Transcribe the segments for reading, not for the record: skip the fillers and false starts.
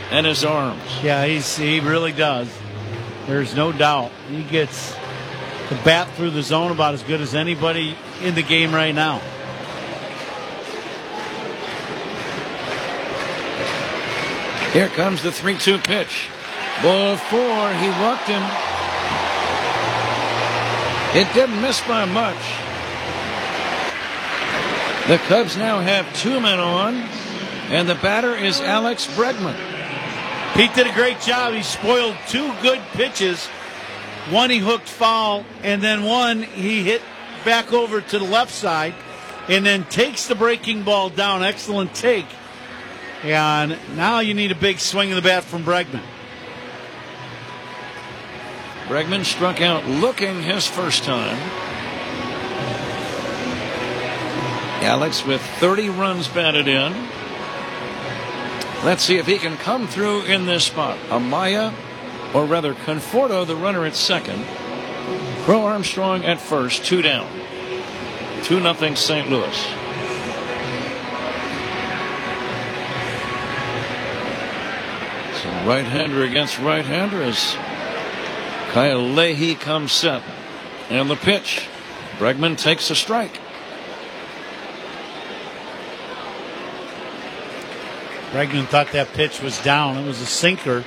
and his arms. Yeah, he really does. There's no doubt. He gets the bat through the zone about as good as anybody in the game right now. Here comes the 3-2 pitch. Ball 4. He walked him. It didn't miss by much. The Cubs now have 2 men on, and the batter is Alex Bregman. Pete did a great job. He spoiled 2 good pitches. One he hooked foul, and then one he hit back over to the left side, and then takes the breaking ball down. Excellent take. And now you need a big swing of the bat from Bregman. Bregman struck out looking his first time. Alex with 30 runs batted in. Let's see if he can come through in this spot. Amaya, or rather Conforto, the runner at second. Crow Armstrong at first, 2 down. 2-0 St. Louis. So right-hander against right-hander as Kyle Leahy comes set. And the pitch. Bregman takes a strike. Bregman thought that pitch was down. It was a sinker.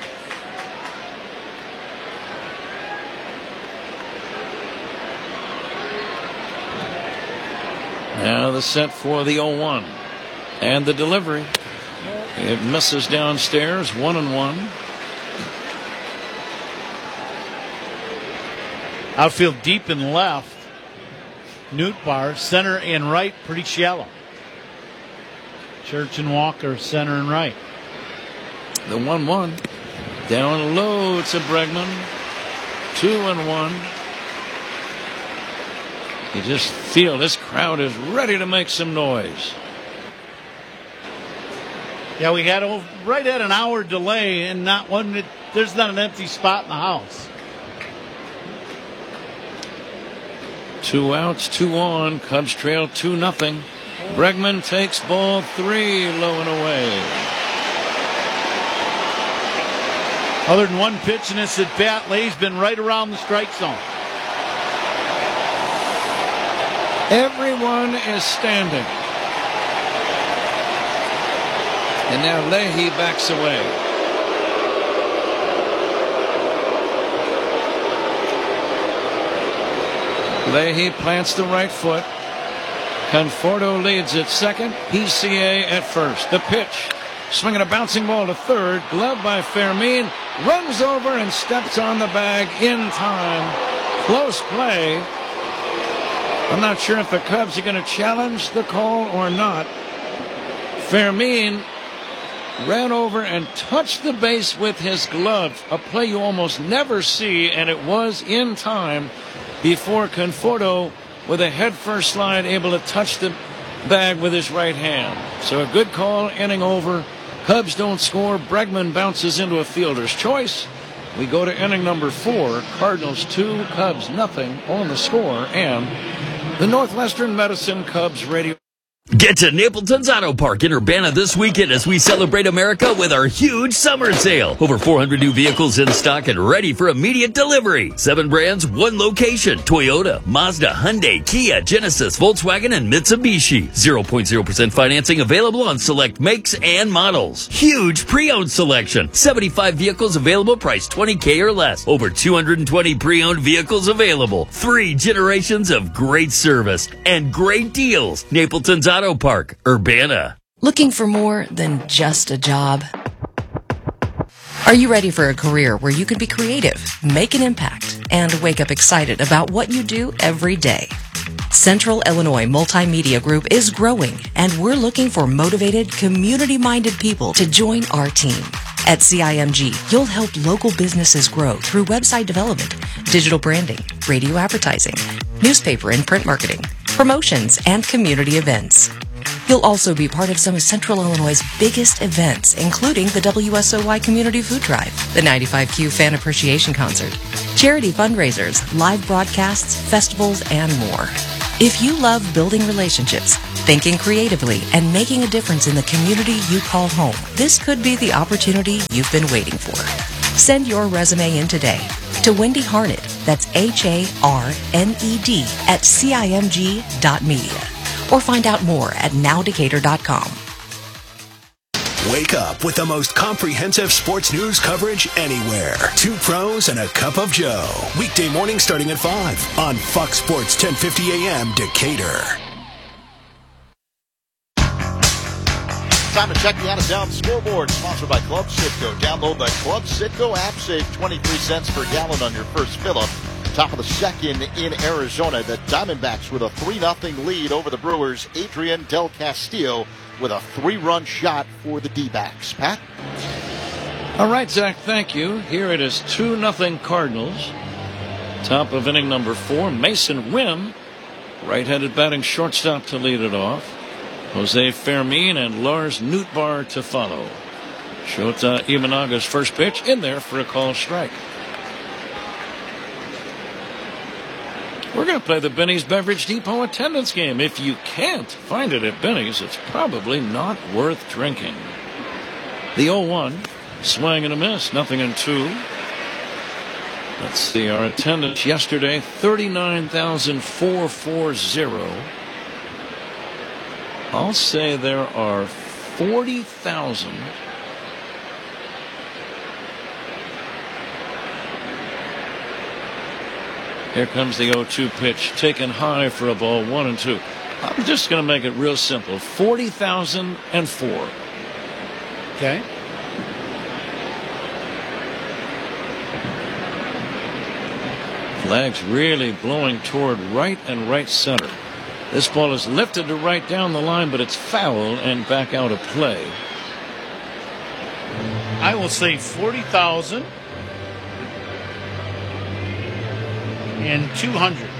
Now the set for the 0-1. And the delivery. It misses downstairs, 1-1. Outfield deep and left. Nootbaar, center and right, pretty shallow. Church and Walker, center and right. The 1-1. Down low to Bregman. 2-1. You just feel this crowd is ready to make some noise. Yeah, we had right at an hour delay, and there's not an empty spot in the house. 2 outs, 2 on. Cubs trail 2-0. Bregman takes ball 3, low and away. Other than one pitch in this at bat, Lee's been right around the strike zone. Everyone is standing. And now Leahy backs away. Leahy plants the right foot. Conforto leads at second. PCA at first. The pitch. Swinging a bouncing ball to third. Gloved by Fermin. Runs over and steps on the bag in time. Close play. I'm not sure if the Cubs are going to challenge the call or not. Fermin ran over and touched the base with his glove. A play you almost never see, and it was in time before Conforto, with a head-first slide, able to touch the bag with his right hand. So a good call, inning over. Cubs don't score. Bregman bounces into a fielder's choice. We go to inning number 4. Cardinals 2, Cubs 0 on the score. And the Northwestern Medicine Cubs radio. Get to Napleton's Auto Park in Urbana this weekend as we celebrate America with our huge summer sale. Over 400 new vehicles in stock and ready for immediate delivery. 7 brands, 1 location. Toyota, Mazda, Hyundai, Kia, Genesis, Volkswagen, and Mitsubishi. 0% financing available on select makes and models. Huge pre-owned selection. 75 vehicles available, priced $20,000 or less. Over 220 pre-owned vehicles available. 3 generations of great service and great deals. Napleton's Auto Park, Urbana. Looking for more than just a job? Are you ready for a career where you can be creative, make an impact, and wake up excited about what you do every day? Central Illinois Multimedia Group is growing, and we're looking for motivated, community-minded people to join our team. At CIMG, you'll help local businesses grow through website development, digital branding, radio advertising, newspaper and print marketing, promotions, and community events. You'll also be part of some of Central Illinois' biggest events, including the WSOY Community Food Drive, the 95Q Fan Appreciation Concert, charity fundraisers, live broadcasts, festivals, and more. If you love building relationships, Thinking creatively and making a difference in the community you call home. This could be the opportunity you've been waiting for. Send your resume in today to Wendy Harned, that's HARNED, at CIMG.media. Or find out more at nowdecatur.com. Wake up with the most comprehensive sports news coverage anywhere. Two pros and a cup of Joe. Weekday morning starting at 5 on Fox Sports 1050 AM Decatur. Time to check the out-of-town scoreboard, sponsored by Club Citgo. Download the Club Citgo app. Save 23 cents per gallon on your first fill-up. Top of the second in Arizona, the Diamondbacks with a 3-0 lead over the Brewers. Adrian Del Castillo with a 3-run shot for the D-backs. Pat? All right, Zach, thank you. Here it is 2-0 Cardinals. Top of inning number 4, Mason Wynn, right-handed batting shortstop to lead it off. Jose Fermin and Lars Nootbaar to follow. Shota Imanaga's first pitch in there for a called strike. We're going to play the Benny's Beverage Depot attendance game. If you can't find it at Benny's, it's probably not worth drinking. The 0-1, swing and a miss, 0-2. Let's see, our attendance yesterday, 39,440. I'll say there are 40,000. Here comes the 0-2 pitch, taken high for a ball, 1-2. I'm just going to make it real simple. 40,004. Okay. Flags really blowing toward right and right center. This ball is lifted to right down the line, but it's foul and back out of play. I will say 40,000 and 200.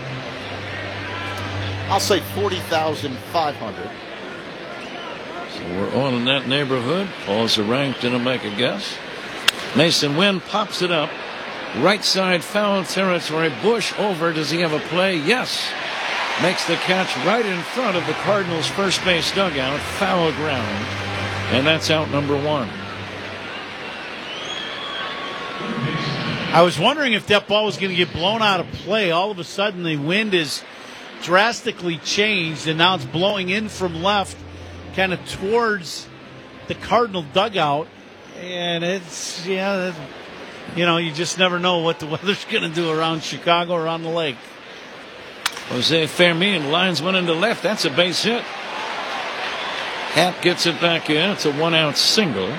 I'll say 40,500. So we're all in that neighborhood. Paul Zarang didn't make a guess. Mason Wynn pops it up. Right side foul territory. Bush over. Does he have a play? Yes. Makes the catch right in front of the Cardinals' first base dugout. Foul ground. And that's out number 1. I was wondering if that ball was going to get blown out of play. All of a sudden, the wind is drastically changed, and now it's blowing in from left, kind of towards the Cardinal dugout. And it's, you just never know what the weather's going to do around Chicago or on the lake. Jose Fermin lines one into left. That's a base hit. Happ gets it back in. It's a 1-out single.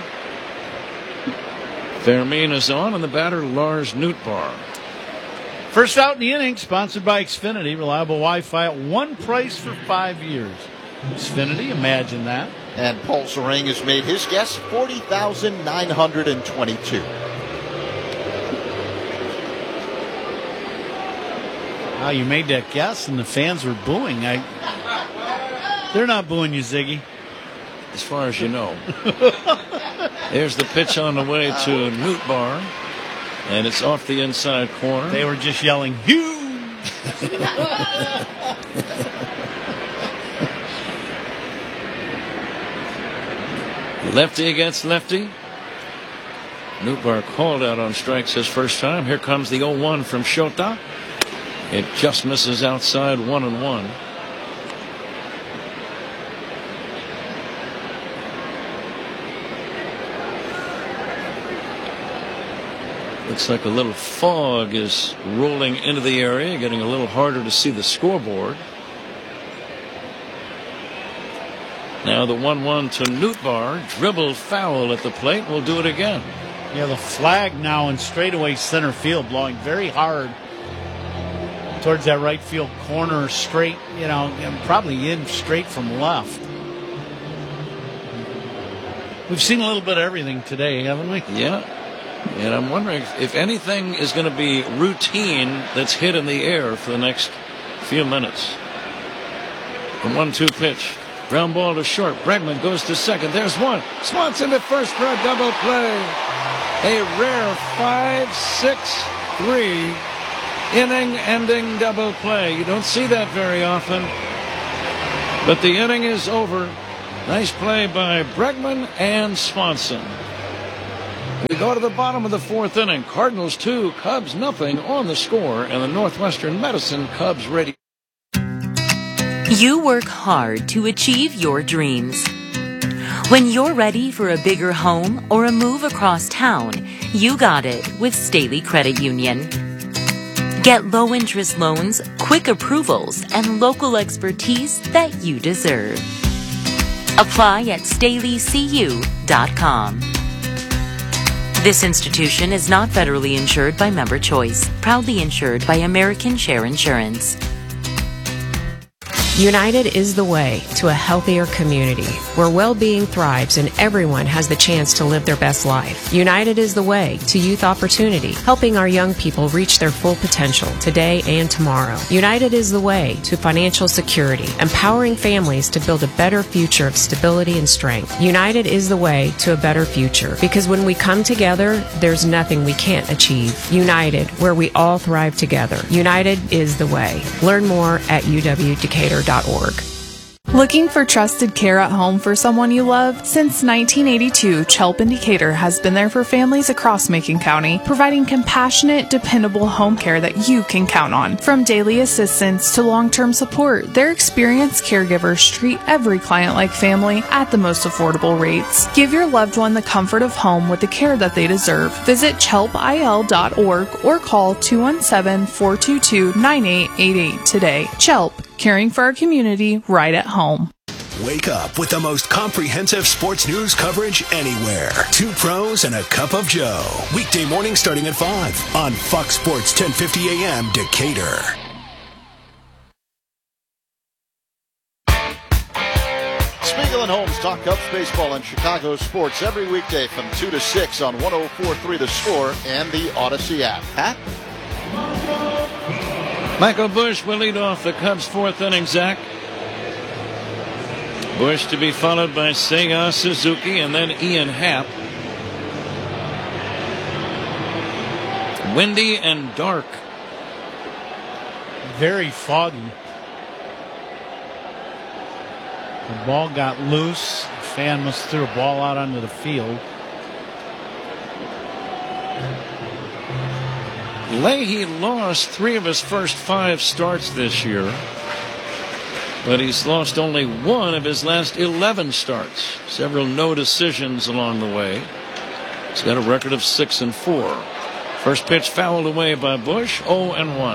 Fermin is on, and the batter, Lars Nootbaar. First out in the inning, sponsored by Xfinity. Reliable Wi-Fi at one price for 5 years. Xfinity, imagine that. And Paul Zarang has made his guess, 40,922. Wow, you made that guess, and the fans were booing. They're not booing you, Ziggy. As far as you know. There's the pitch on the way to Nootbaar, and it's off the inside corner. They were just yelling, "Huge!" Lefty against lefty. Nootbaar called out on strikes his first time. Here comes the 0-1 from Shota. It just misses outside, 1-1. Looks like a little fog is rolling into the area, getting a little harder to see the scoreboard. Now the 1-1 to Nootbaar. Dribbled foul at the plate. We'll do it again. Yeah, the flag now in straightaway center field, blowing very hard towards that right field corner, straight, and probably in straight from left. We've seen a little bit of everything today, haven't we? Yeah. And I'm wondering if anything is going to be routine that's hit in the air for the next few minutes. The 1-2 pitch. Ground ball to short. Bregman goes to second. There's one. Swanson to first for a double play. A rare 5-6-3 inning-ending double play. You don't see that very often. But the inning is over. Nice play by Bregman and Swanson. We go to the bottom of the fourth inning. Cardinals 2, Cubs nothing on the score, and the Northwestern Medicine Cubs radio. You work hard to achieve your dreams. When you're ready for a bigger home or a move across town, you got it with Staley Credit Union. Get low-interest loans, quick approvals, and local expertise that you deserve. Apply at StaleyCU.com. This institution is not federally insured by Member Choice, proudly insured by American Share Insurance. United is the way to a healthier community where well-being thrives and everyone has the chance to live their best life. United is the way to youth opportunity, helping our young people reach their full potential today and tomorrow. United is the way to financial security, empowering families to build a better future of stability and strength. United is the way to a better future because when we come together, there's nothing we can't achieve. United, where we all thrive together. United is the way. Learn more at uwdecatur.org. Looking for trusted care at home for someone you love? Since 1982, Chelp in Decatur has been there for families across Macon County, providing compassionate, dependable home care that you can count on. From daily assistance to long-term support, their experienced caregivers treat every client like family at the most affordable rates. Give your loved one the comfort of home with the care that they deserve. Visit chelpil.org or call 217-422-9888 today. Chelp, caring for our community right at home. Wake up with the most comprehensive sports news coverage anywhere. 2 pros and a cup of Joe. Weekday morning starting at 5 on Fox Sports 1050 AM Decatur. Spiegel and Holmes talk Cubs baseball and Chicago sports every weekday from 2 to 6 on 104.3 The Score and the Odyssey app. Pat? Michael Busch will lead off the Cubs' fourth inning, Zach. Busch to be followed by Seiya Suzuki and then Ian Happ. Windy and dark. Very foggy. The ball got loose. The fan must have threw a ball out onto the field. Leahy lost 3 of his first 5 starts this year, but he's lost only 1 of his last 11 starts. Several no decisions along the way. He's got a record of 6-4. First pitch fouled away by Busch, 0-1.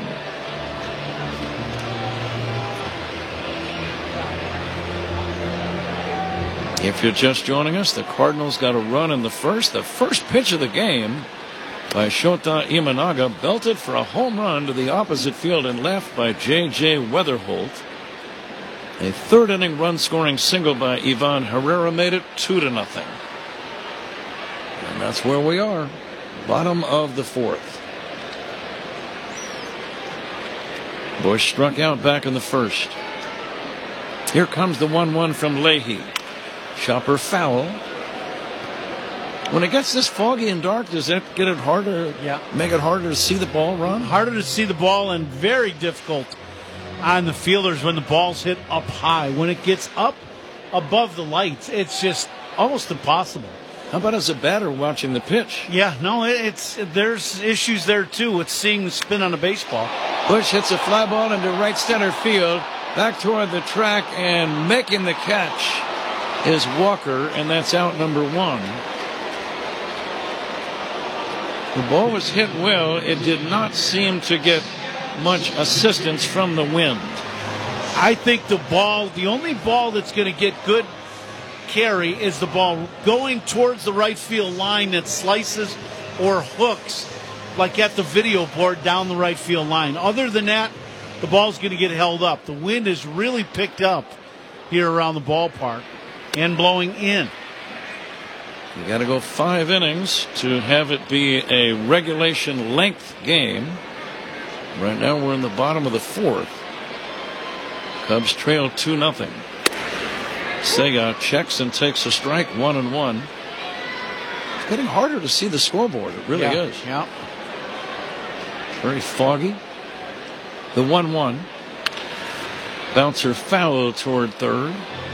If you're just joining us, the Cardinals got a run in the first. The first pitch of the game by Shota Imanaga, belted for a home run to the opposite field and left by J.J. Weatherholt. A third inning run scoring single by Ivan Herrera made it 2-0. And that's where we are. Bottom of the fourth. Busch struck out back in the first. Here comes the 1-1 from Leahy. Chopper foul. When it gets this foggy and dark, does that get it harder? Yeah. Make it harder to see the ball run? Harder to see the ball and very difficult on the fielders when the ball's hit up high. When it gets up above the lights, it's just almost impossible. How about as a batter watching the pitch? Yeah, no, there's issues there too with seeing the spin on a baseball. Busch hits a fly ball into right center field, back toward the track, and making the catch is Walker, and that's out number 1. The ball was hit well. It did not seem to get much assistance from the wind. I think the only ball that's going to get good carry is the ball going towards the right field line that slices or hooks, like at the video board down the right field line. Other than that, the ball's going to get held up. The wind is really picked up here around the ballpark and blowing in. You got to go 5 innings to have it be a regulation length game. Right now we're in the bottom of the fourth. Cubs trail 2-0. Seiya checks and takes a strike, 1-1. It's getting harder to see the scoreboard. It really is. Yeah. Very foggy. The 1-1. Bouncer foul toward third.